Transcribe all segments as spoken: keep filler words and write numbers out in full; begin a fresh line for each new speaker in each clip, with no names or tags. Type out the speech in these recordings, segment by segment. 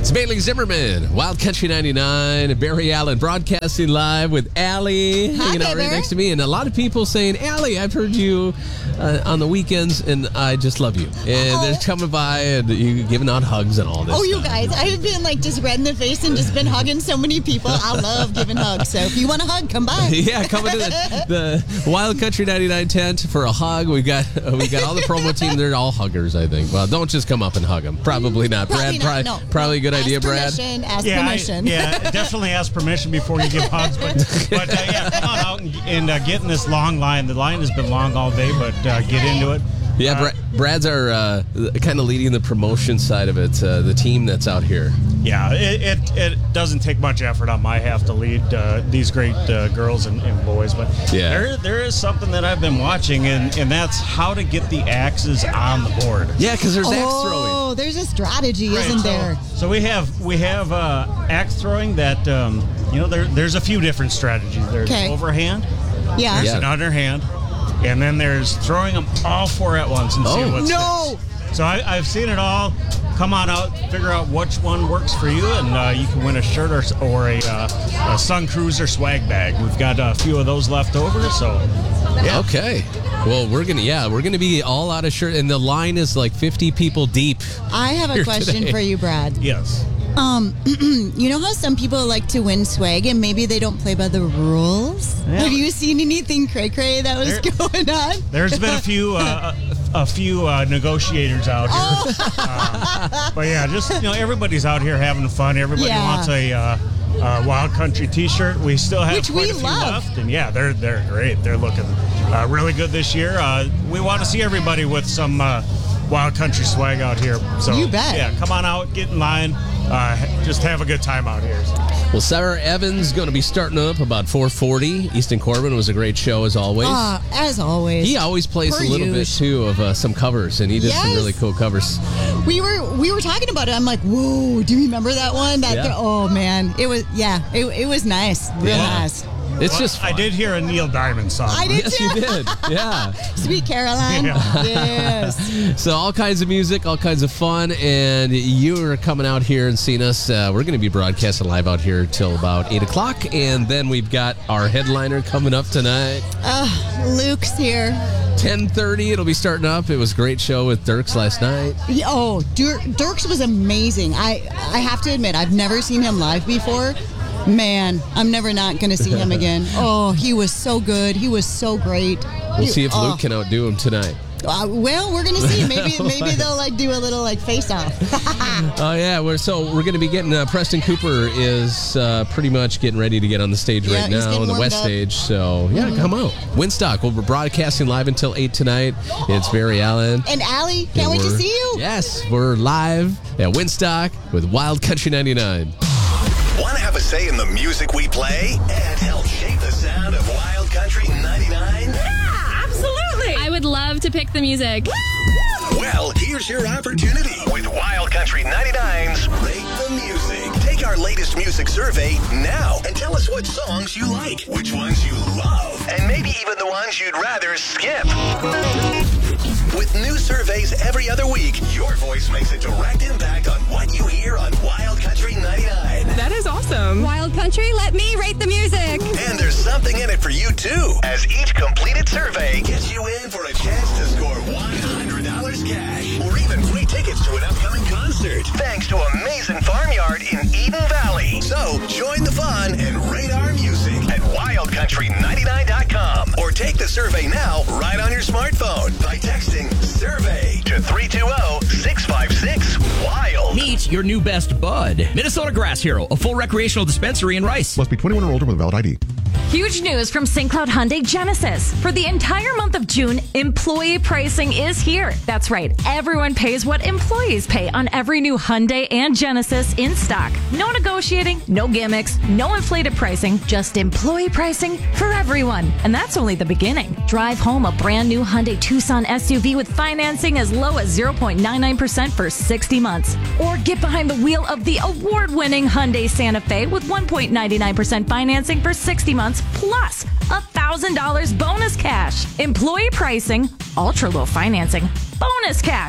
It's Bailey Zimmerman, Wild Country ninety-nine, Barry Allen broadcasting live with Allie hanging out right next to me. And a lot of people saying, Allie, I've heard you uh, on the weekends and I just love you. And
oh.
they're coming by and you giving out hugs and all this
Oh, you
stuff.
guys, I've been like just red in the face and just been hugging so many people. I love giving hugs. So if you want a hug, come by.
Yeah, come into the, the Wild Country ninety-nine tent for a hug. We got uh, we got all the promo team. They're all huggers, I think. Well, don't just come up and hug them. Probably not.
Probably
Brad,
not,
probably,
no.
probably a good
ask
idea, Brad.
Permission, ask
yeah,
permission.
I, yeah, definitely ask permission before you give hugs. But, but uh, yeah, come on out and, and uh, get in this long line. The line has been long all day, but uh, get into it.
Yeah, Bra- Brad's our uh, kind of leading the promotion side of it, uh, the team that's out here.
Yeah, it, it it doesn't take much effort on my half to lead uh, these great uh, girls and, and boys, but
yeah.
there there is something that I've been watching, and, and that's how to get the axes on the board.
Yeah, because there's
oh,
axe throwing.
Oh, there's a strategy,
Right,
isn't
so,
there?
So we have we have uh, axe throwing that um, you know there there's a few different strategies. There's
Okay.
overhand,
Yeah.
there's
Yeah.
an underhand, and then there's throwing them all four at once and
Oh.
see what
No.
sticks. So I, I've seen it all. Come on out, figure out which one works for you, and uh, you can win a shirt or, or a, uh, a Sun Cruiser swag bag. We've got a few of those left over, so yeah.
Okay. Well, we're gonna yeah, we're gonna be all out of shirt, and the line is like fifty people deep.
I have a
here
question
today.
for you, Brad.
Yes.
Um, you know how some people like to win swag and maybe they don't play by the rules?
Yeah.
Have you seen anything cray-cray that was
There-
going on?
There's been a few uh, a, a few uh, negotiators out here.
Oh.
Uh, but yeah, just you know, everybody's out here having fun. Everybody
Yeah.
wants a uh, uh, Wild Country T-shirt. We still have
Which
quite
we
a few
love.
left, and yeah, they're they're great. They're looking uh, really good this year. Uh, we want to see everybody with some uh, Wild Country swag out here. So
You bet.
Yeah, come on out, get in line. Uh, just have a good time out here.
Well, Sarah Evans going to be starting up about four forty. Easton Corbin was a great show as always.
Uh, as always.
He always plays
Per
a little bit
use.
too of uh, some covers, and he did some
Yes.
really cool covers.
We were we were talking about it. I'm like, whoa, do you remember that one? That
Yeah.
oh man, it was yeah, it, it was nice, real
Yeah.
nice.
It's
Well,
just
I
fun.
did hear a Neil Diamond song.
I did
Yes,
too.
you did. Yeah.
Sweet Caroline.
Yeah.
Yes.
So all kinds of music, all kinds of fun, and you are coming out here and seeing us. Uh, we're going to be broadcasting live out here till about eight o'clock, and then we've got our headliner coming up tonight.
Uh, Luke's here.
ten thirty, it'll be starting up. It was a great show with Dirks last night.
Yeah, Oh, Dir- Dirks was amazing. I I have to admit, I've never seen him live before. Man, I'm never not going to see him again. Oh, he was so good. He was so great.
We'll
He-
see if
oh.
Luke can outdo him tonight.
Uh, well, we're gonna see. Maybe maybe they'll like do a little like face off.
Oh yeah, we're so we're going to be getting uh, Preston Cooper is uh, pretty much getting ready to get on the stage
Yeah,
right
he's
now
getting
on the
warmed
West
up.
Stage. So yeah, come out. Winstock. We'll be broadcasting live until eight tonight. It's Barry Allen.
And Allie, can't wait to
We're-
see you.
Yes, we're live at Winstock with Wild Country ninety-nine.
Want to have a say in the music we play and help shape the sound of Wild Country ninety-nine?
Yeah, absolutely. I would love to pick the music.
Well, here's your opportunity with Wild Country ninety-nine's Rate the Music. Take our latest music survey now and tell us what songs you like, which ones you love, and maybe even the ones you'd rather skip. With new surveys every other week, your voice makes a direct impact on what you hear on Wild Country ninety-nine.
That is awesome. Wild Country, let me rate the music.
And there's something in it for you, too, as each completed survey gets you in for a chance to score one hundred dollars cash or even free tickets to an upcoming concert. Thanks to Amazing Farmyard in Eden Valley. So join the fun and rate our music at wild country ninety-nine dot com or take the survey now right on your smartphone by texting survey to three two zero, six five six, wild.
Meet your new best bud. Minnesota Grass Hero, a full recreational dispensary in Rice.
Must be twenty-one or older with a valid I D.
Huge news from Saint Cloud Hyundai Genesis. For the entire month of June, employee pricing is here. That's right. Everyone pays what employees pay on every new Hyundai and Genesis in stock. No negotiating, no gimmicks, no inflated pricing, just employee pricing for everyone. And that's only the beginning. Drive home a brand new Hyundai Tucson S U V with financing as low as zero point nine nine percent for sixty months. Or get behind the wheel of the award-winning Hyundai Santa Fe with one point nine nine percent financing for sixty months plus one thousand dollars bonus cash. Employee pricing, ultra low financing, bonus cash.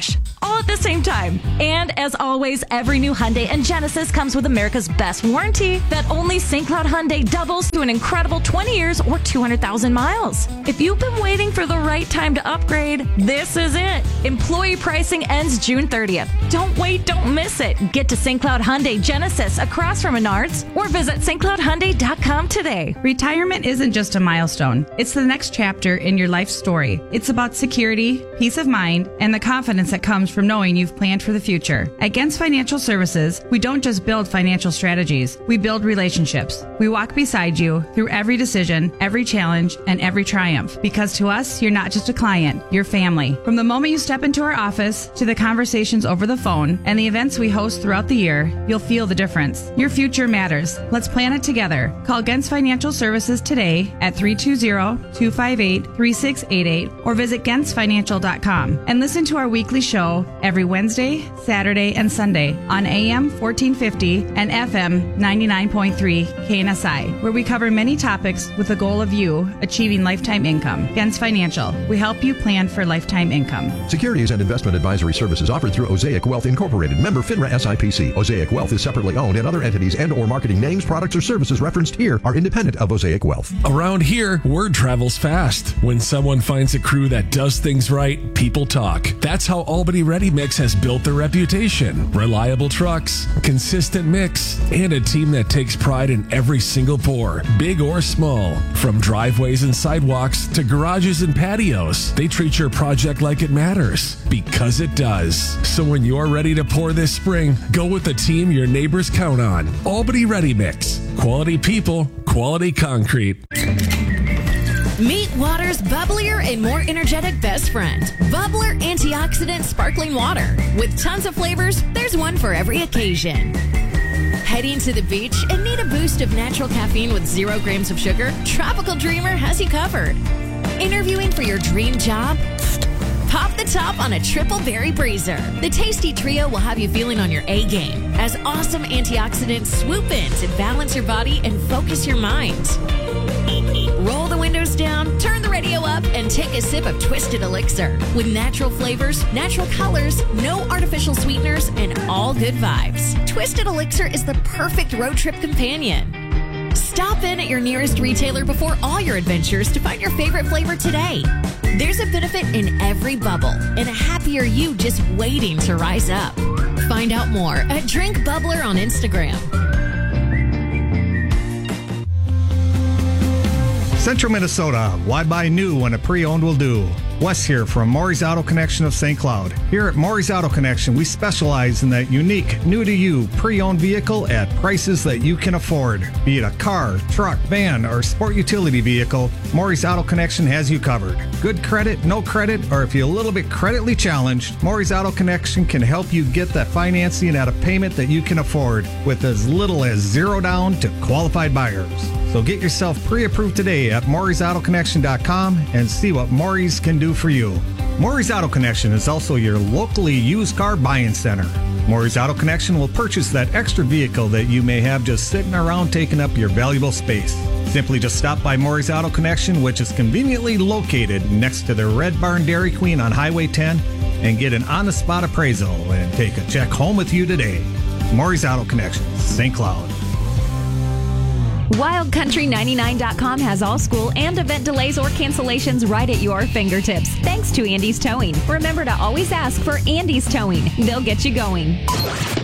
all at the same time. And as always, every new Hyundai and Genesis comes with America's best warranty that only Saint Cloud Hyundai doubles to an incredible twenty years or two hundred thousand miles. If you've been waiting for the right time to upgrade, this is it. Employee pricing ends June thirtieth. Don't wait, don't miss it. Get to Saint Cloud Hyundai Genesis across from Menards or visit S T Cloud Hyundai dot com today.
Retirement isn't just a milestone. It's the next chapter in your life story. It's about security, peace of mind, and the confidence that comes from knowing you've planned for the future. At Gens Financial Services, we don't just build financial strategies. We build relationships. We walk beside you through every decision, every challenge, and every triumph. Because to us, you're not just a client, you're family. From the moment you step into our office to the conversations over the phone and the events we host throughout the year, you'll feel the difference. Your future matters. Let's plan it together. Call Gens Financial Services today at three two zero, two five eight, three six eight eight or visit gens financial dot com and listen to our weekly show every Wednesday, Saturday, and Sunday on A M fourteen fifty and F M ninety-nine point three K N S I, where we cover many topics with the goal of you achieving lifetime income. Gens Financial, we help you plan for lifetime income.
Securities and investment advisory services offered through Osaic Wealth Incorporated, member FINRA S I P C. Osaic Wealth is separately owned, and other entities and or marketing names, products, or services referenced here are independent of Osaic Wealth.
Around here, word travels fast. When someone finds a crew that does things right, people talk. That's how Albany Ready Mix has built their reputation. Reliable trucks, consistent mix, and a team that takes pride in every single pour, big or small. From driveways and sidewalks to garages and patios, they treat your project like it matters, because it does. So when you're ready to pour this spring, go with the team your neighbors count on. Albany Ready Mix. Quality people, quality concrete.
Meet water's bubblier and more energetic best friend, Bubbler Antioxidant Sparkling Water. With tons of flavors, there's one for every occasion. Heading to the beach and need a boost of natural caffeine with zero grams of sugar? Tropical Dreamer has you covered. Interviewing for your dream job? Pop the top on a triple berry breezer. The tasty trio will have you feeling on your A game as awesome antioxidants swoop in to balance your body and focus your mind. Roll the windows down, turn the radio up, and take a sip of Twisted Elixir. With natural flavors, natural colors, no artificial sweeteners, and all good vibes. Twisted Elixir is the perfect road trip companion. Stop in at your nearest retailer before all your adventures to find your favorite flavor today. There's a benefit in every bubble and a happier you just waiting to rise up. Find out more at Drink Bubbler on Instagram.
Central Minnesota, why buy new when a pre-owned will do? Wes here from Maury's Auto Connection of Saint Cloud. Here at Maury's Auto Connection, we specialize in that unique, new-to-you, pre-owned vehicle at prices that you can afford. Be it a car, truck, van, or sport utility vehicle, Maury's Auto Connection has you covered. Good credit, no credit, or if you're a little bit creditly challenged, Maury's Auto Connection can help you get that financing at a payment that you can afford with as little as zero down to qualified buyers. So get yourself pre-approved today at Maury's Auto Connection dot com and see what Maury's can do for you. Maury's Auto Connection is also your locally used car buying center. Maury's Auto Connection will purchase that extra vehicle that you may have just sitting around taking up your valuable space. Simply just stop by Maury's Auto Connection, which is conveniently located next to the Red Barn Dairy Queen on Highway ten, and get an on-the-spot appraisal and take a check home with you today. Maury's Auto Connection, Saint Cloud.
Wild Country ninety-nine dot com has all school and event delays or cancellations right at your fingertips. Thanks to Andy's Towing. Remember to always ask for Andy's Towing. They'll get you going.